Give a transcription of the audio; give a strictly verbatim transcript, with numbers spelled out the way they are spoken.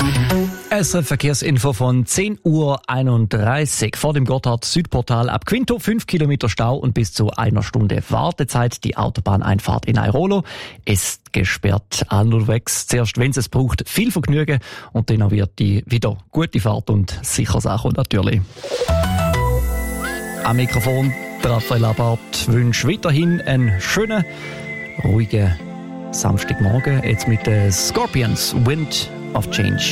Es Verkehrsinfo von zehn Uhr einunddreißig vor dem Gotthard-Südportal ab Quinto. Fünf Kilometer Stau und bis zu einer Stunde Wartezeit. Die Autobahneinfahrt in Airolo ist gesperrt. Unterwegs zuerst, wenn es braucht, viel Vergnügen und dann wird die wieder gute Fahrt und sicher Sache natürlich. Am Mikrofon Raphael Abart wünsche weiterhin einen schönen, ruhigen Samstagmorgen. Jetzt mit den Scorpions, Wind of Change.